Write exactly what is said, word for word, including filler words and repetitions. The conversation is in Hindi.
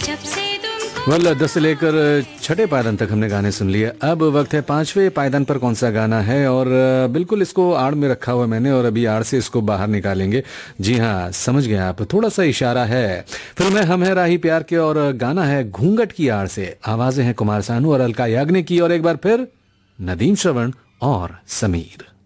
जब से तुमको। वेल दस से लेकर छठे पायदान तक हमने गाने सुन लिए। अब वक्त है पांचवें पायदान पर कौन सा गाना है, और बिल्कुल इसको आड़ में रखा हुआ है मैंने, और अभी आड़ से इसको बाहर निकालेंगे। जी हाँ, समझ गए आप, थोड़ा सा इशारा है। फिल्म है हम है राही प्यार के, और गाना है घूंघट की आड़ से। आवाजें हैं कुमार सानू और अलका याग्निक की, और एक बार फिर नदीम श्रवण और समीर।